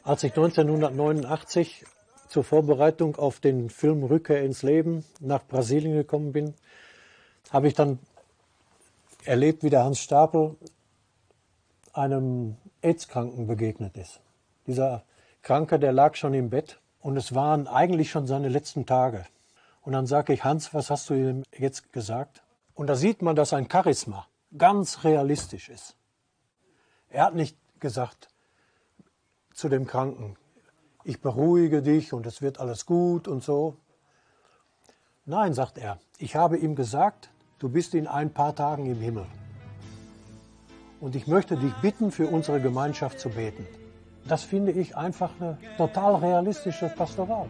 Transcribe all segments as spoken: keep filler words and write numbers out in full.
Als ich neunzehnhundertneunundachtzig zur Vorbereitung auf den Film Rückkehr ins Leben nach Brasilien gekommen bin, habe ich dann erlebt, wie der Hans Stapel einem AIDS-Kranken begegnet ist. Dieser Kranke, der lag schon im Bett und es waren eigentlich schon seine letzten Tage. Und dann sage ich, Hans, was hast du ihm jetzt gesagt? Und da sieht man, dass ein Charisma ganz realistisch ist. Er hat nicht gesagt zu dem Kranken, ich beruhige dich und es wird alles gut und so. Nein, sagt er, ich habe ihm gesagt, du bist in ein paar Tagen im Himmel. Und ich möchte dich bitten, für unsere Gemeinschaft zu beten. Das finde ich einfach eine total realistische Pastoral.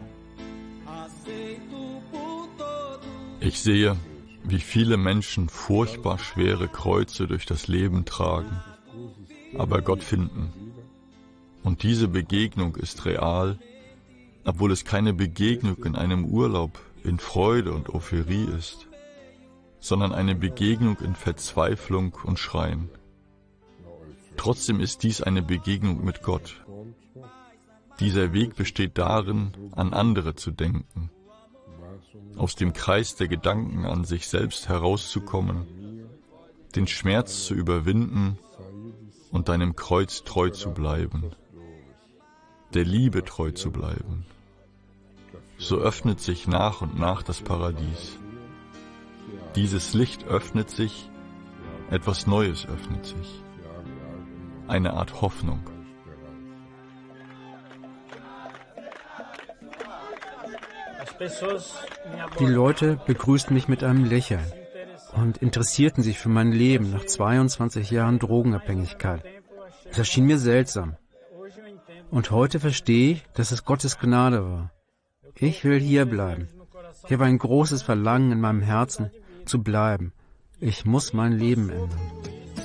Ich sehe, wie viele Menschen furchtbar schwere Kreuze durch das Leben tragen, aber Gott finden. Und diese Begegnung ist real, obwohl es keine Begegnung in einem Urlaub in Freude und Euphorie ist, sondern eine Begegnung in Verzweiflung und Schreien. Trotzdem ist dies eine Begegnung mit Gott. Dieser Weg besteht darin, an andere zu denken, aus dem Kreis der Gedanken an sich selbst herauszukommen, den Schmerz zu überwinden und deinem Kreuz treu zu bleiben, der Liebe treu zu bleiben. So öffnet sich nach und nach das Paradies. Dieses Licht öffnet sich, etwas Neues öffnet sich. Eine Art Hoffnung. Die Leute begrüßten mich mit einem Lächeln und interessierten sich für mein Leben nach zweiundzwanzig Jahren Drogenabhängigkeit. Das erschien mir seltsam. Und heute verstehe ich, dass es Gottes Gnade war. Ich will hier bleiben. Ich habe ein großes Verlangen in meinem Herzen, zu bleiben. Ich muss mein Leben ändern.